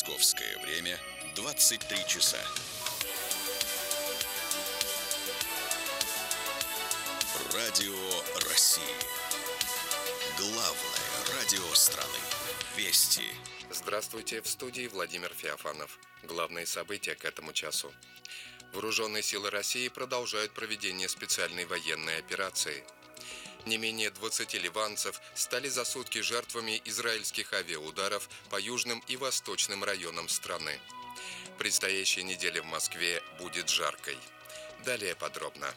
Московское время 23 часа. Радио России. Главное радио страны. Вести. Здравствуйте, в студии Владимир Феофанов. Главные события к этому часу. Вооруженные силы России продолжают проведение специальной военной операции. Не менее 20 ливанцев стали за сутки жертвами израильских авиаударов по южным и восточным районам страны. Предстоящая неделя в Москве будет жаркой. Далее подробно.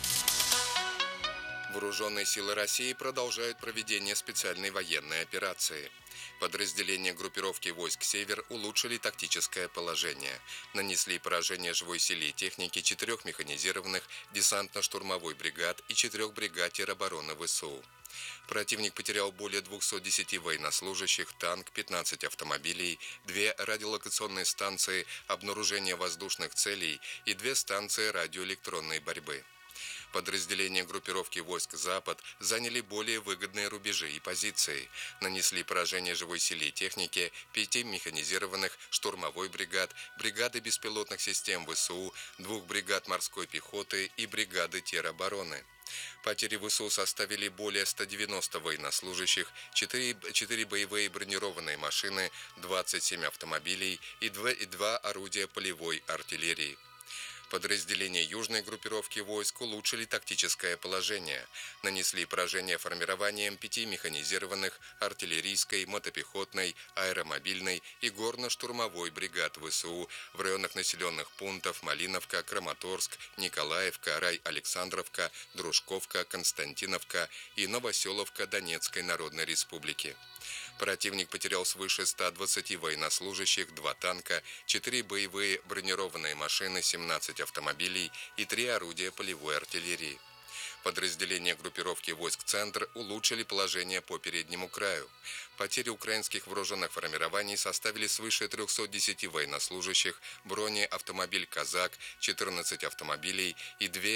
Вооруженные силы России продолжают проведение специальной военной операции. Подразделения группировки войск «Север» улучшили тактическое положение. Нанесли поражение живой силе и технике 4 механизированных десантно-штурмовой бригад и 4 бригад теробороны ВСУ. Противник потерял более 210 военнослужащих, танк, 15 автомобилей, 2 радиолокационные станции обнаружения воздушных целей и 2 станции радиоэлектронной борьбы. Подразделения группировки войск «Запад» заняли более выгодные рубежи и позиции, нанесли поражение живой силе и технике 5 механизированных штурмовой бригад, бригады беспилотных систем ВСУ, 2 бригад морской пехоты и бригады теробороны. Потери ВСУ составили более 190 военнослужащих, 4 боевые бронированные машины, 27 автомобилей и 2 орудия полевой артиллерии. Подразделения южной группировки войск улучшили тактическое положение, нанесли поражение формированием 5 механизированных артиллерийской, мотопехотной, аэромобильной и горно-штурмовой бригад ВСУ в районах населенных пунктов Малиновка, Краматорск, Николаевка, Рай-Александровка, Дружковка, Константиновка и Новоселовка Донецкой Народной Республики. Противник потерял свыше 120 военнослужащих, 2 танка, 4 боевые бронированные машины, 17 автомобилей и 3 орудия полевой артиллерии. Подразделения группировки войск «Центр» улучшили положение по переднему краю. Потери украинских вооруженных формирований составили свыше 310 военнослужащих, бронеавтомобиль «Казак», 14 автомобилей и 2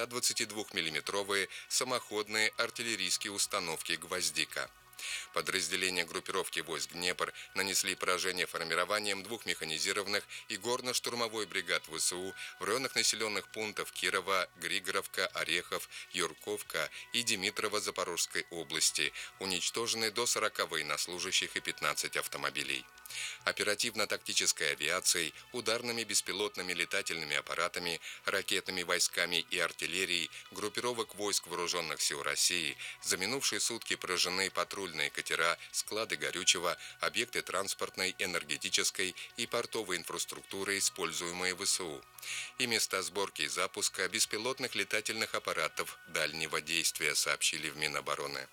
122-мм самоходные артиллерийские установки «Гвоздика». Подразделения группировки войск «Днепр» нанесли поражение формированием 2 механизированных и горно-штурмовой бригад ВСУ в районах населенных пунктов Кирова, Григоровка, Орехов, Юрковка и Димитрово Запорожской области. Уничтожены до 40 военнослужащих и 15 автомобилей. Оперативно-тактической авиацией, ударными беспилотными летательными аппаратами, ракетными войсками и артиллерией группировок войск Вооруженных сил России за минувшие сутки поражены патрульные катера, склады горючего, объекты транспортной, энергетической и портовой инфраструктуры, используемые ВСУ, и места сборки и запуска беспилотных летательных аппаратов дальнего действия, сообщили в Минобороны.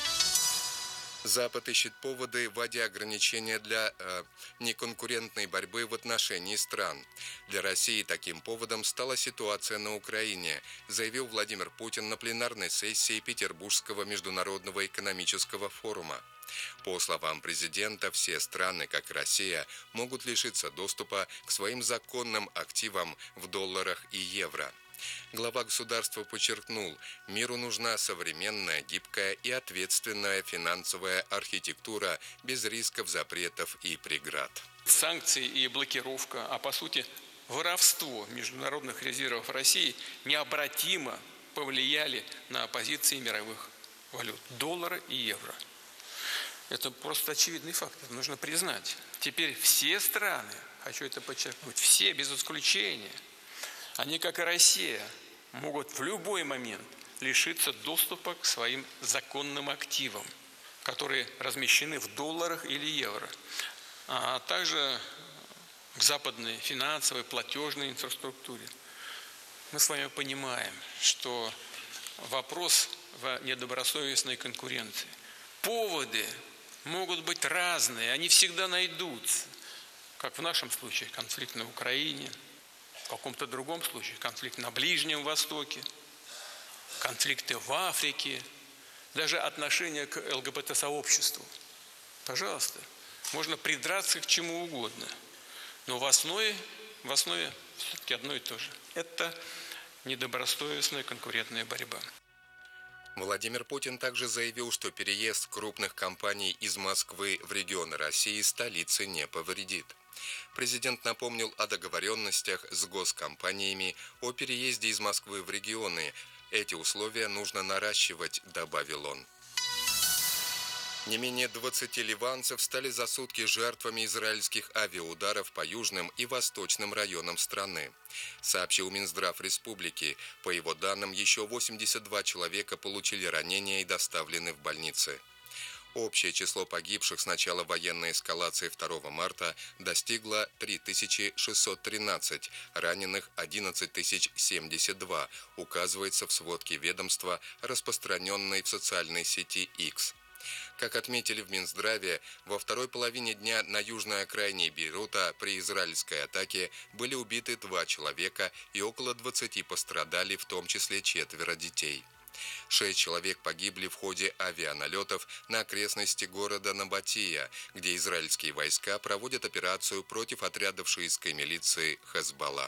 Запад ищет поводы, вводя ограничения для неконкурентной борьбы в отношении стран. Для России таким поводом стала ситуация на Украине, заявил Владимир Путин на пленарной сессии Петербургского международного экономического форума. По словам президента, все страны, как и Россия, могут лишиться доступа к своим законным активам в долларах и евро. Глава государства подчеркнул, миру нужна современная, гибкая и ответственная финансовая архитектура без рисков, запретов и преград. Санкции и блокировка, а по сути воровство международных резервов России необратимо повлияли на позиции мировых валют – доллара и евро. Это просто очевидный факт, это нужно признать. Теперь все страны, хочу это подчеркнуть, все без исключения, они, как и Россия, могут в любой момент лишиться доступа к своим законным активам, которые размещены в долларах или евро, а также к западной финансовой, платежной инфраструктуре. Мы с вами понимаем, что вопрос в недобросовестной конкуренции. Поводы могут быть разные, они всегда найдутся, как в нашем случае конфликт на Украине, в каком-то другом случае конфликт на Ближнем Востоке, конфликты в Африке, даже отношение к ЛГБТ-сообществу. Пожалуйста, можно придраться к чему угодно, но в основе все-таки одно и то же. Это недобросовестная конкурентная борьба. Владимир Путин также заявил, что переезд крупных компаний из Москвы в регионы России столицы не повредит. Президент напомнил о договоренностях с госкомпаниями о переезде из Москвы в регионы. Эти условия нужно наращивать, добавил он. Не менее 20 ливанцев стали за сутки жертвами израильских авиаударов по южным и восточным районам страны, сообщил Минздрав республики. По его данным, еще 82 человека получили ранения и доставлены в больницы. Общее число погибших с начала военной эскалации 2 марта достигло 3613, раненых 11072, указывается в сводке ведомства, распространенной в социальной сети X. Как отметили в Минздраве, во второй половине дня на южной окраине Бейрута при израильской атаке были убиты 2 человека и около 20 пострадали, в том числе 4 детей. 6 человек погибли в ходе авианалетов на окрестности города Набатия, где израильские войска проводят операцию против отрядов шиитской милиции Хезболла.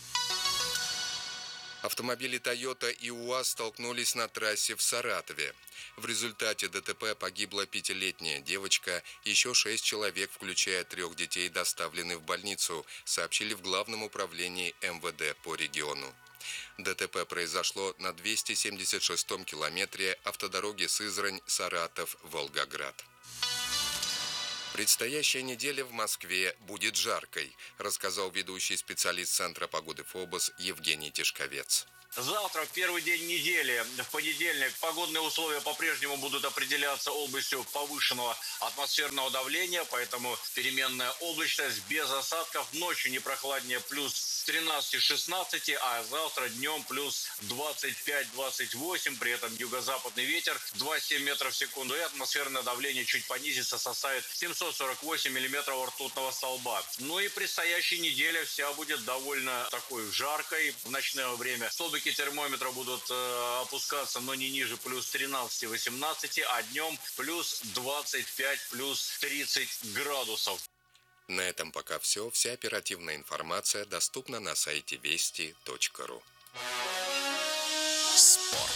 Автомобили Toyota и УАЗ столкнулись на трассе в Саратове. В результате ДТП погибла 5-летняя девочка, еще 6 человек, включая 3 детей, доставлены в больницу, сообщили в Главном управлении МВД по региону. ДТП произошло на 276-м километре автодороги Сызрань-Саратов-Волгоград. Предстоящая неделя в Москве будет жаркой, рассказал ведущий специалист Центра погоды ФОБОС Евгений Тишковец. Завтра, в первый день недели, в понедельник, погодные условия по-прежнему будут определяться областью повышенного атмосферного давления, поэтому переменная облачность без осадков, ночью не прохладнее плюс 13-16, а завтра днем плюс 25-28, при этом юго-западный ветер 2,7 метров в секунду, и атмосферное давление чуть понизится, составит 748 миллиметров ртутного столба. Ну и предстоящая неделя вся будет довольно такой жаркой. В ночное время столбики термометра будут опускаться, но не ниже плюс 13-18, а днем плюс 25, плюс 30 градусов. На этом пока все. Вся оперативная информация доступна на сайте вести.ру. Спорт.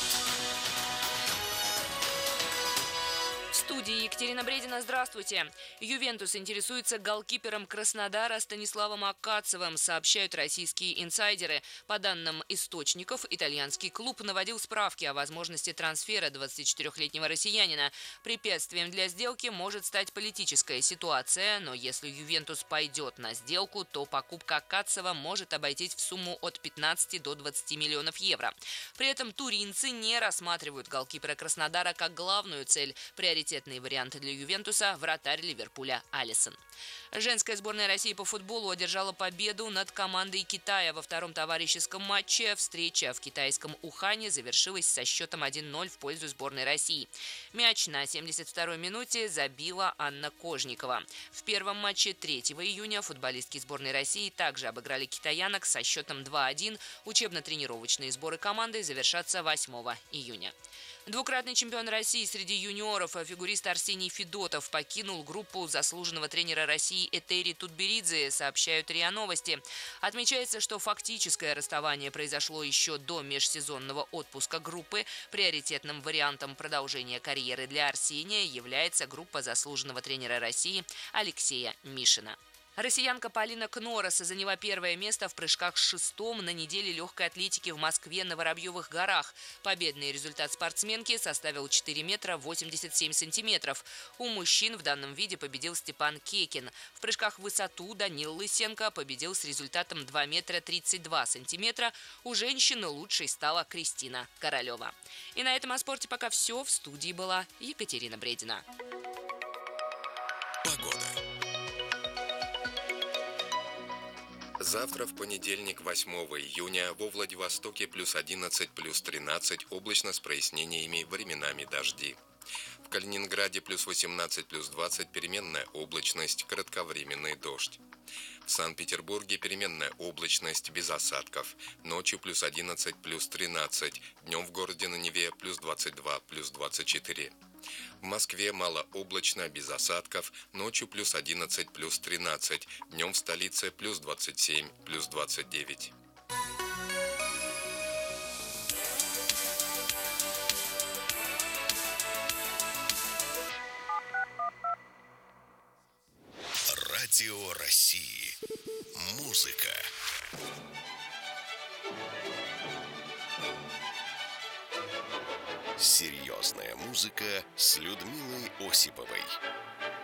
В студии Екатерина Бредина. Здравствуйте. Ювентус интересуется голкипером Краснодара Станиславом Акацевым, сообщают российские инсайдеры. По данным источников, итальянский клуб наводил справки о возможности трансфера 24-летнего россиянина. Препятствием для сделки может стать политическая ситуация, но если Ювентус пойдет на сделку, то покупка Акацева может обойтись в сумму от 15 до 20 миллионов евро. При этом туринцы не рассматривают голкипера Краснодара как главную цель. Приоритетные варианты для Ювентуса – вратарь Ливерпуля Алисон. Женская сборная России по футболу одержала победу над командой Китая во втором товарищеском матче. Встреча в китайском Ухане завершилась со счетом 1-0 в пользу сборной России. Мяч на 72-й минуте забила Анна Кожникова. В первом матче 3 июня футболистки сборной России также обыграли китаянок со счетом 2-1. Учебно-тренировочные сборы команды завершатся 8 июня. Двукратный чемпион России среди юниоров, фигурист Арсений Федотов, покинул группу заслуженного тренера России Этери Тутберидзе, сообщают РИА Новости. Отмечается, что фактическое расставание произошло еще до межсезонного отпуска группы. Приоритетным вариантом продолжения карьеры для Арсения является группа заслуженного тренера России Алексея Мишина. Россиянка Полина Кнорос заняла первое место в прыжках с шестом на неделе легкой атлетики в Москве на Воробьевых горах. Победный результат спортсменки составил 4 метра 87 сантиметров. У мужчин в данном виде победил Степан Кекин. В прыжках в высоту Данил Лысенко победил с результатом 2 метра 32 сантиметра. У женщин лучшей стала Кристина Королева. И на этом о спорте пока все. В студии была Екатерина Бредина. Погода. Завтра, в понедельник, 8 июня, во Владивостоке плюс 11, плюс 13, облачно с прояснениями, временами дожди. В Калининграде плюс 18, плюс 20, переменная облачность, кратковременный дождь. В Санкт-Петербурге переменная облачность, без осадков. Ночью плюс 11, плюс 13, днем в городе на Неве плюс 22, плюс 24. В Москве малооблачно, без осадков, ночью плюс 11, плюс 13, днем в столице плюс 27, плюс 29. Радио России. Музыка. Серьезная музыка с Людмилой Осиповой.